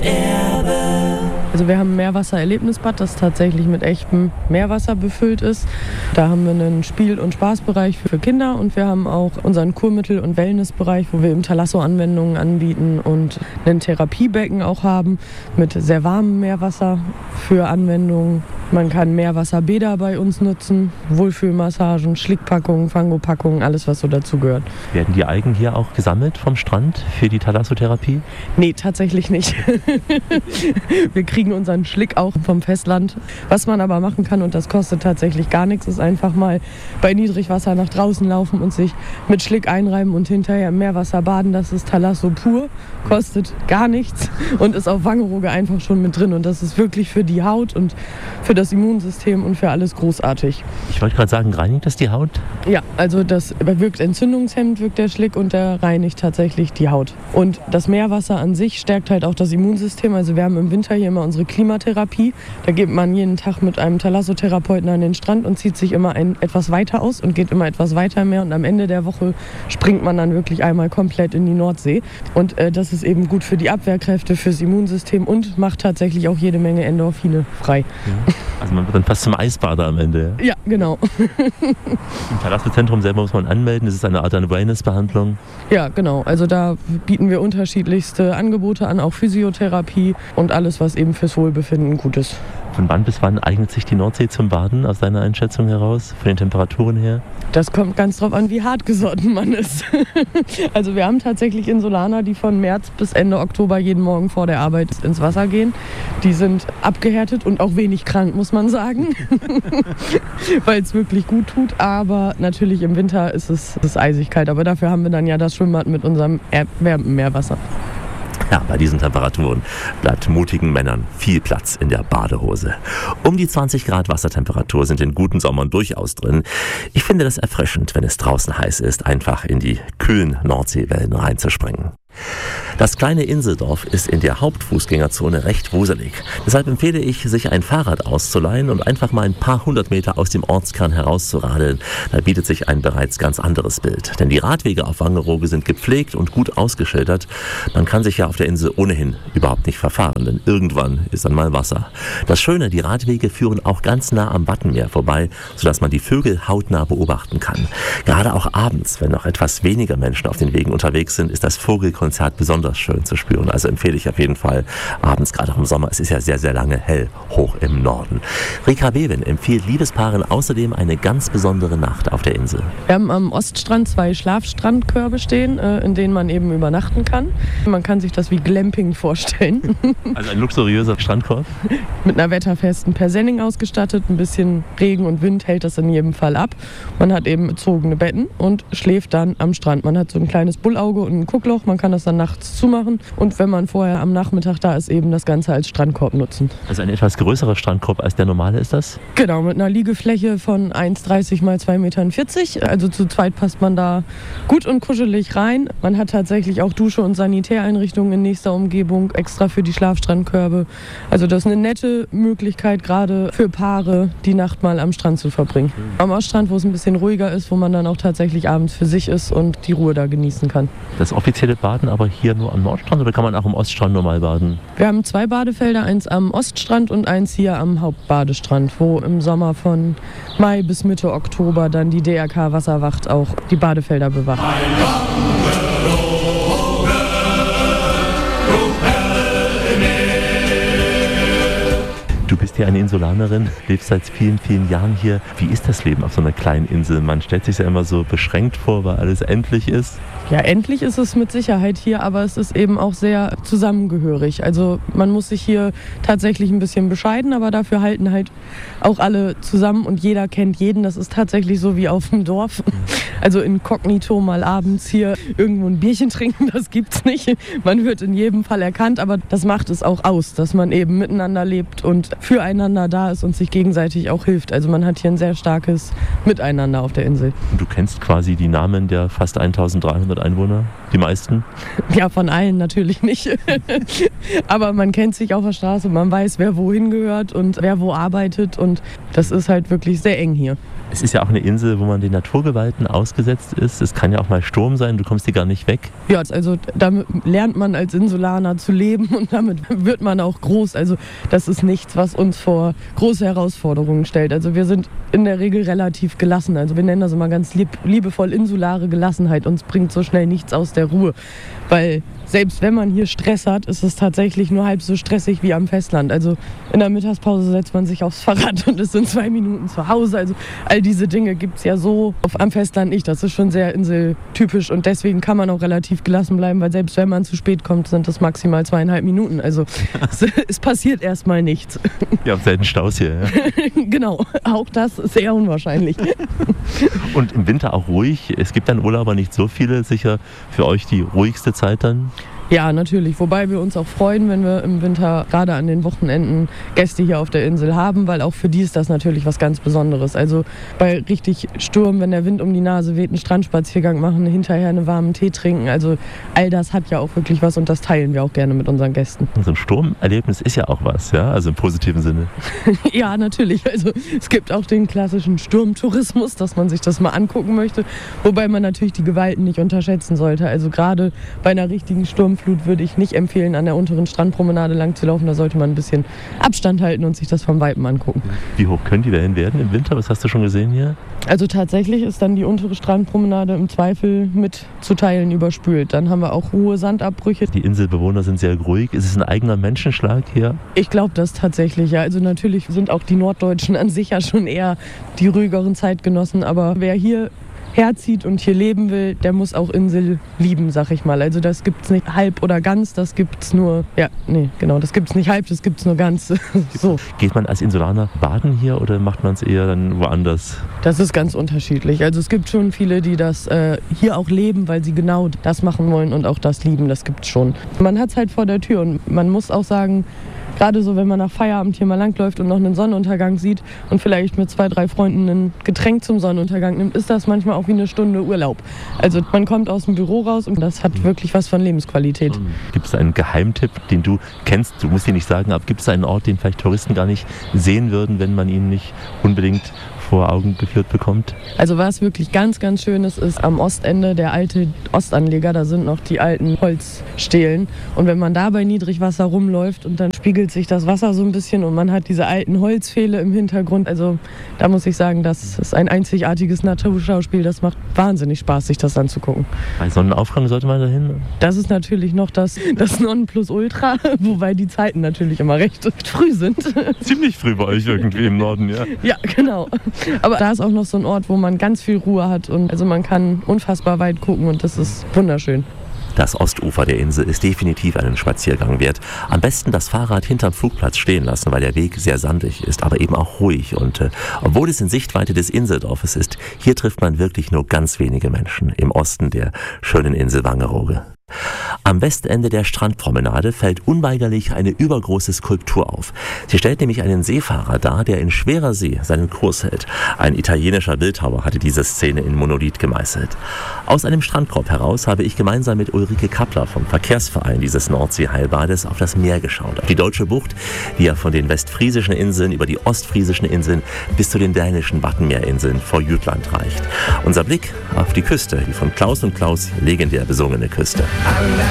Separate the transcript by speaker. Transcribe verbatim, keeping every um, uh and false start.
Speaker 1: Erbe.
Speaker 2: Also wir haben ein Meerwassererlebnisbad, das tatsächlich mit echtem Meerwasser befüllt ist. Da haben wir einen Spiel- und Spaßbereich für Kinder und wir haben auch unseren Kurmittel- und Wellnessbereich, wo wir im Thalasso-Anwendungen anbieten und ein Therapiebecken auch haben mit sehr warmem Meerwasser für Anwendungen. Man kann Meerwasserbäder bei uns nutzen, Wohlfühlmassagen, Schlickpackungen, Fangopackungen, alles was so dazu gehört.
Speaker 3: Werden die Algen hier auch gesammelt vom Strand für die Thalassotherapie?
Speaker 2: Nee, tatsächlich nicht. Wir kriegen unseren Schlick auch vom Festland. Was man aber machen kann, und das kostet tatsächlich gar nichts, ist einfach mal bei Niedrigwasser nach draußen laufen und sich mit Schlick einreiben und hinterher im Meerwasser baden. Das ist Thalasso pur, kostet gar nichts und ist auf Wangerooge einfach schon mit drin. Und das ist wirklich für die Haut und für das Immunsystem und für alles großartig.
Speaker 3: Ich wollte gerade sagen, reinigt das die Haut?
Speaker 2: Ja, also das wirkt entzündungshemmend, wirkt der Schlick und der reinigt tatsächlich die Haut. Und das Meerwasser an sich stärkt halt auch das Immunsystem. Also wir haben im Winter hier immer unsere Klimatherapie. Da geht man jeden Tag mit einem Thalassotherapeuten an den Strand und zieht sich immer ein, etwas weiter aus und geht immer etwas weiter im Meer. Und am Ende der Woche springt man dann wirklich einmal komplett in die Nordsee. Und äh, das ist eben gut für die Abwehrkräfte, fürs Immunsystem und macht tatsächlich auch jede Menge Endorphine frei.
Speaker 3: Ja. Also man wird dann fast zum Eisbader am Ende.
Speaker 2: Ja, genau.
Speaker 3: Im Thalassozentrum selber muss man anmelden. Das ist eine Art eine Wellnessbehandlung.
Speaker 2: Ja, genau. Also da bieten wir unterschiedlichste Angebote an, auch Physiotherapie und alles, was eben fürs Wohlbefinden gut ist.
Speaker 3: Von wann bis wann eignet sich die Nordsee zum Baden aus deiner Einschätzung heraus, von den Temperaturen her?
Speaker 2: Das kommt ganz drauf an, wie hartgesotten man ist. Also wir haben tatsächlich Insulaner, die von März bis Ende Oktober jeden Morgen vor der Arbeit ins Wasser gehen. Die sind abgehärtet und auch wenig krank, muss man sagen, weil es wirklich gut tut. Aber natürlich im Winter ist es, es ist eisig kalt. Aber dafür haben wir dann ja das Schwimmbad mit unserem erwärmten Meerwasser.
Speaker 3: Ja, bei diesen Temperaturen bleibt mutigen Männern viel Platz in der Badehose. Um die zwanzig Grad Wassertemperatur sind in guten Sommern durchaus drin. Ich finde das erfrischend, wenn es draußen heiß ist, einfach in die kühlen Nordseewellen reinzuspringen. Das kleine Inseldorf ist in der Hauptfußgängerzone recht wuselig. Deshalb empfehle ich, sich ein Fahrrad auszuleihen und einfach mal ein paar hundert Meter aus dem Ortskern herauszuradeln. Da bietet sich ein bereits ganz anderes Bild. Denn die Radwege auf Wangerooge sind gepflegt und gut ausgeschildert. Man kann sich ja auf der Insel ohnehin überhaupt nicht verfahren, denn irgendwann ist dann mal Wasser. Das Schöne, die Radwege führen auch ganz nah am Wattenmeer vorbei, sodass man die Vögel hautnah beobachten kann. Gerade auch abends, wenn noch etwas weniger Menschen auf den Wegen unterwegs sind, ist das Vogelkonzert besonders schön zu spüren. Also empfehle ich auf jeden Fall abends, gerade auch im Sommer. Es ist ja sehr, sehr lange hell, hoch im Norden. Rika Bewin empfiehlt Liebespaaren außerdem eine ganz besondere Nacht auf der Insel.
Speaker 2: Wir haben am Oststrand zwei Schlafstrandkörbe stehen, in denen man eben übernachten kann. Man kann sich das wie Glamping vorstellen.
Speaker 3: Also ein luxuriöser Strandkorb?
Speaker 2: Mit einer wetterfesten Persenning ausgestattet. Ein bisschen Regen und Wind hält das in jedem Fall ab. Man hat eben bezogene Betten und schläft dann am Strand. Man hat so ein kleines Bullauge und ein Guckloch. Man kann das dann nachts zumachen und wenn man vorher am Nachmittag da ist, eben das Ganze als Strandkorb nutzen.
Speaker 3: Also ein etwas größerer Strandkorb als der normale ist das?
Speaker 2: Genau, mit einer Liegefläche von eins Komma dreißig mal zwei Meter vierzig. Also zu zweit passt man da gut und kuschelig rein. Man hat tatsächlich auch Dusche und Sanitäreinrichtungen in nächster Umgebung, extra für die Schlafstrandkörbe. Also das ist eine nette Möglichkeit, gerade für Paare, die Nacht mal am Strand zu verbringen. Am Oststrand, wo es ein bisschen ruhiger ist, wo man dann auch tatsächlich abends für sich ist und die Ruhe da genießen kann.
Speaker 3: Das offizielle Baden aber hier nur am Nordstrand oder kann man auch am Oststrand normal baden?
Speaker 2: Wir haben zwei Badefelder, eins am Oststrand und eins hier am Hauptbadestrand, wo im Sommer von Mai bis Mitte Oktober dann die D R K Wasserwacht auch die Badefelder bewacht.
Speaker 3: Du bist hier eine Insulanerin, lebst seit vielen, vielen Jahren hier. Wie ist das Leben auf so einer kleinen Insel? Man stellt sich ja immer so beschränkt vor, weil alles endlich ist.
Speaker 2: Ja, endlich ist es mit Sicherheit hier, aber es ist eben auch sehr zusammengehörig. Also man muss sich hier tatsächlich ein bisschen bescheiden, aber dafür halten halt auch alle zusammen und jeder kennt jeden. Das ist tatsächlich so wie auf dem Dorf. Also inkognito mal abends hier irgendwo ein Bierchen trinken, das gibt's nicht. Man wird in jedem Fall erkannt, aber das macht es auch aus, dass man eben miteinander lebt und füreinander da ist und sich gegenseitig auch hilft. Also man hat hier ein sehr starkes Miteinander auf der Insel.
Speaker 3: Und du kennst quasi die Namen der fast eintausenddreihundert Einwohner, die meisten?
Speaker 2: Ja, von allen natürlich nicht. Aber man kennt sich auf der Straße, man weiß, wer wohin gehört und wer wo arbeitet und das ist halt wirklich sehr eng hier.
Speaker 3: Es ist ja auch eine Insel, wo man den Naturgewalten ausgesetzt ist. Es kann ja auch mal Sturm sein, du kommst hier gar nicht weg.
Speaker 2: Ja, also damit lernt man als Insulaner zu leben und damit wird man auch groß. Also das ist nichts, was uns vor große Herausforderungen stellt. Also wir sind in der Regel relativ gelassen. Also wir nennen das immer ganz lieb, liebevoll insulare Gelassenheit. Uns bringt so schnell nichts aus der Ruhe. Weil selbst wenn man hier Stress hat, ist es tatsächlich nur halb so stressig wie am Festland. Also in der Mittagspause setzt man sich aufs Fahrrad und ist in zwei Minuten zu Hause. Also all diese Dinge gibt es ja so auf, am Festland nicht. Das ist schon sehr inseltypisch und deswegen kann man auch relativ gelassen bleiben, weil selbst wenn man zu spät kommt, sind das maximal zweieinhalb Minuten. Also es, es passiert erstmal nichts.
Speaker 3: Ihr habt selten Staus hier, ja?
Speaker 2: Genau, auch das ist sehr unwahrscheinlich.
Speaker 3: Und im Winter auch ruhig. Es gibt dann Urlauber nicht so viele. Sicher für euch die ruhigste Zeit dann?
Speaker 2: Ja, natürlich. Wobei wir uns auch freuen, wenn wir im Winter gerade an den Wochenenden Gäste hier auf der Insel haben, weil auch für die ist das natürlich was ganz Besonderes. Also bei richtig Sturm, wenn der Wind um die Nase weht, einen Strandspaziergang machen, hinterher einen warmen Tee trinken. Also all das hat ja auch wirklich was und das teilen wir auch gerne mit unseren Gästen.
Speaker 3: So ein Sturmerlebnis ist ja auch was, ja? Also im positiven Sinne.
Speaker 2: Ja, natürlich. Also es gibt auch den klassischen Sturmtourismus, dass man sich das mal angucken möchte. Wobei man natürlich die Gewalten nicht unterschätzen sollte. Also gerade bei einer richtigen Sturm Flut würde ich nicht empfehlen, an der unteren Strandpromenade lang zu laufen. Da sollte man ein bisschen Abstand halten und sich das vom Weitem angucken.
Speaker 3: Wie hoch können die Wellen werden im Winter? Was hast du schon gesehen hier?
Speaker 2: Also tatsächlich ist dann die untere Strandpromenade im Zweifel mit zu Teilen überspült. Dann haben wir auch hohe Sandabbrüche.
Speaker 3: Die Inselbewohner sind sehr ruhig. Ist es ein eigener Menschenschlag hier?
Speaker 2: Ich glaube das tatsächlich, ja. Also natürlich sind auch die Norddeutschen an sich ja schon eher die ruhigeren Zeitgenossen. Aber wer hier herzieht und hier leben will, der muss auch Insel lieben, sag ich mal. Also das gibt's nicht halb oder ganz, das gibt's nur, ja, nee, genau, das gibt's nicht halb, das gibt's nur ganz. So.
Speaker 3: Geht man als Insulaner baden hier oder macht man es eher dann woanders?
Speaker 2: Das ist ganz unterschiedlich. Also es gibt schon viele, die das äh, hier auch leben, weil sie genau das machen wollen und auch das lieben, das gibt's schon. Man hat's halt vor der Tür und man muss auch sagen, gerade so, wenn man nach Feierabend hier mal langläuft und noch einen Sonnenuntergang sieht und vielleicht mit zwei, drei Freunden ein Getränk zum Sonnenuntergang nimmt, ist das manchmal auch wie eine Stunde Urlaub. Also man kommt aus dem Büro raus und das hat wirklich was von Lebensqualität.
Speaker 3: Gibt es einen Geheimtipp, den du kennst? Du musst ihn nicht sagen, aber gibt es einen Ort, den vielleicht Touristen gar nicht sehen würden, wenn man ihn nicht unbedingt vor Augen geführt bekommt?
Speaker 2: Also was wirklich ganz, ganz Schönes ist am Ostende der alte Ostanleger, da sind noch die alten Holzstelen und wenn man da bei Niedrigwasser rumläuft und dann spiegelt sich das Wasser so ein bisschen und man hat diese alten Holzpfähle im Hintergrund, also da muss ich sagen, das ist ein einzigartiges Naturschauspiel, das macht wahnsinnig Spaß, sich das anzugucken.
Speaker 3: Bei Sonnenaufgang sollte man dahin?
Speaker 2: Das ist natürlich noch das, das Nonplusultra, wobei die Zeiten natürlich immer recht früh sind.
Speaker 3: Ziemlich früh bei euch irgendwie im Norden, ja?
Speaker 2: Ja, genau. Aber da ist auch noch so ein Ort, wo man ganz viel Ruhe hat und also man kann unfassbar weit gucken und das ist wunderschön.
Speaker 3: Das Ostufer der Insel ist definitiv einen Spaziergang wert. Am besten das Fahrrad hinterm Flugplatz stehen lassen, weil der Weg sehr sandig ist, aber eben auch ruhig. Und äh, obwohl es in Sichtweite des Inseldorfes ist, hier trifft man wirklich nur ganz wenige Menschen im Osten der schönen Insel Wangerooge. Am Westende der Strandpromenade fällt unweigerlich eine übergroße Skulptur auf. Sie stellt nämlich einen Seefahrer dar, der in schwerer See seinen Kurs hält. Ein italienischer Bildhauer hatte diese Szene in Monolith gemeißelt. Aus einem Strandkorb heraus habe ich gemeinsam mit Ulrike Kappler vom Verkehrsverein dieses Nordseeheilbades auf das Meer geschaut. Auf die Deutsche Bucht, die ja von den westfriesischen Inseln über die ostfriesischen Inseln bis zu den dänischen Wattenmeerinseln vor Jütland reicht. Unser Blick auf die Küste, die von Klaus und Klaus legendär besungene Küste.